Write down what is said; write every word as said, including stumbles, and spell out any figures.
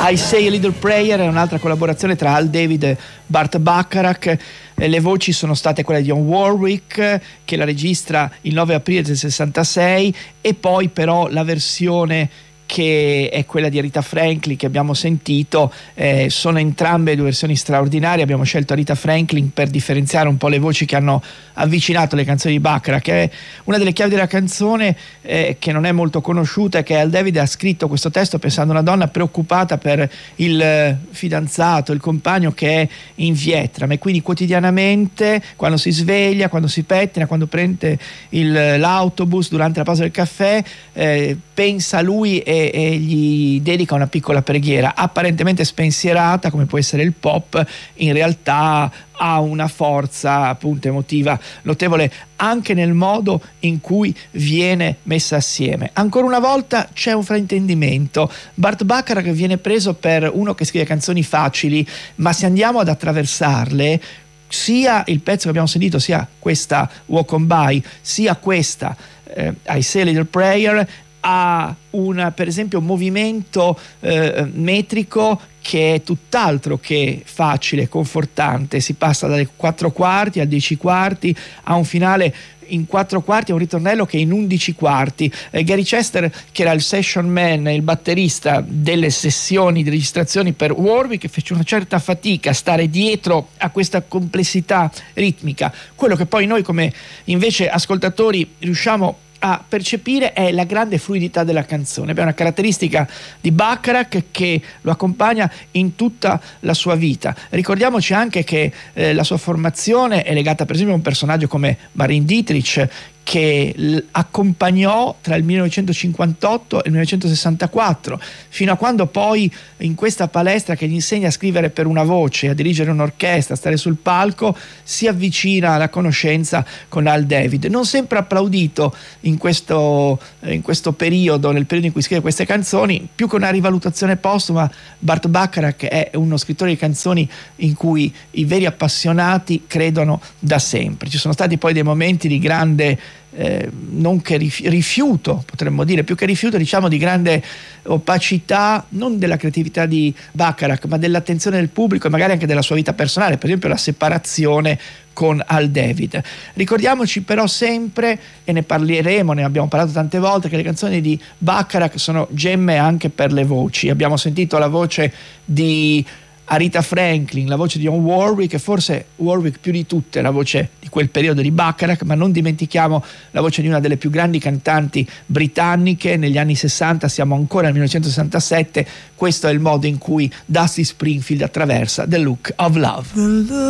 I Say a Little Prayer è un'altra collaborazione tra Al David e Burt Bacharach. Eh, le voci sono state quelle di Dionne Warwick, che la registra il nove aprile del sessantasei, e poi però la versione che è quella di Aretha Franklin che abbiamo sentito. Eh, sono entrambe due versioni straordinarie. Abbiamo scelto Aretha Franklin per differenziare un po' le voci che hanno avvicinato le canzoni di Bacharach, che è una delle chiavi della canzone eh, che non è molto conosciuta, è che Al David ha scritto questo testo pensando a una donna preoccupata per il eh, fidanzato, il compagno che è in Vietnam, e quindi quotidianamente, quando si sveglia, quando si pettina, quando prende il, l'autobus, durante la pausa del caffè, eh, pensa a lui e e gli dedica una piccola preghiera apparentemente spensierata, come può essere il pop. In realtà ha una forza appunto emotiva notevole anche nel modo in cui viene messa assieme. Ancora una volta c'è un fraintendimento. Burt Bacharach viene preso per uno che scrive canzoni facili, ma se andiamo ad attraversarle, sia il pezzo che abbiamo sentito, sia questa Walk On By, sia questa eh, I Say a Little Prayer, ha una, per esempio, un movimento eh, metrico che è tutt'altro che facile, confortante. Si passa dai quattro quarti al dieci quarti, a un finale in quattro quarti, a un ritornello che è in undici quarti. eh, Gary Chester, che era il session man, il batterista delle sessioni di registrazioni per Warwick, fece una certa fatica a stare dietro a questa complessità ritmica. Quello che poi noi come invece ascoltatori riusciamo a percepire è la grande fluidità della canzone. È una caratteristica di Bacharach che lo accompagna in tutta la sua vita. Ricordiamoci anche che eh, la sua formazione è legata per esempio a un personaggio come Marlene Dietrich, che l- accompagnò tra il millenovecentocinquantotto e il millenovecentosessantaquattro, fino a quando poi in questa palestra che gli insegna a scrivere per una voce, a dirigere un'orchestra, a stare sul palco, si avvicina alla conoscenza con Al David. Non sempre applaudito in questo, in questo periodo, nel periodo in cui scrive queste canzoni, più che una rivalutazione postuma, Burt Bacharach è uno scrittore di canzoni in cui i veri appassionati credono da sempre. Ci sono stati poi dei momenti di grande Eh, non che rifiuto, potremmo dire, più che rifiuto diciamo di grande opacità, non della creatività di Bacharach, ma dell'attenzione del pubblico e magari anche della sua vita personale, per esempio la separazione con Al David. Ricordiamoci però sempre, e ne parleremo, ne abbiamo parlato tante volte, che le canzoni di Bacharach sono gemme anche per le voci. Abbiamo sentito la voce di Aretha Franklin, la voce di Dionne Warwick, e forse Warwick più di tutte la voce di quel periodo di Bacharach, ma non dimentichiamo la voce di una delle più grandi cantanti britanniche negli anni sessanta. Siamo ancora nel millenovecentosessantasette. Questo è il modo in cui Dusty Springfield attraversa The Look of Love.